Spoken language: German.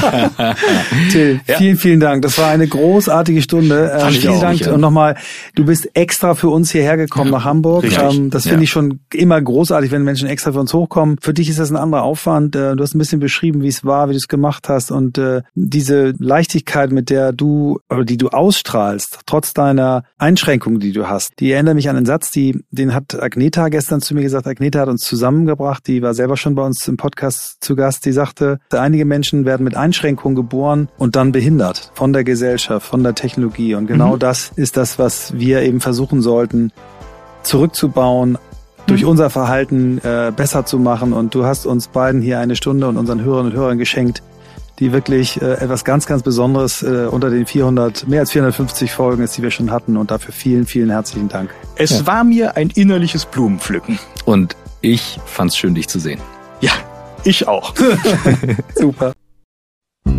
Till, vielen Dank. Das war eine großartige Stunde. Vielen Dank. Und nochmal, du bist extra für uns hierher gekommen nach Hamburg. Das finde ich schon immer großartig, wenn Menschen extra für uns hochkommen. Für dich ist das ein anderer Aufwand. Du hast ein bisschen beschrieben, wie es war, wie du es gemacht hast und diese Leichtigkeit, mit der die du ausstrahlst, trotz deiner Einschränkungen, die du hast. Die erinnert mich an einen Satz, den hat Agneta gestern zu mir gesagt. Agneta hat uns zusammengebracht. Die war selber schon bei uns im Podcast zu Gast. Die sagte, einige Menschen werden mit Einschränkungen geboren und dann behindert von der Gesellschaft, von der Technologie. Und genau das ist das, was wir eben versuchen sollten, zurückzubauen, durch unser Verhalten besser zu machen. Und du hast uns beiden hier eine Stunde und unseren Hörerinnen und Hörern geschenkt, die wirklich etwas ganz, ganz Besonderes unter den mehr als 450 Folgen ist, die wir schon hatten. Und dafür vielen, vielen herzlichen Dank. Es war mir ein innerliches Blumenpflücken. Und ich fand's schön, dich zu sehen. Ja, ich auch. Super.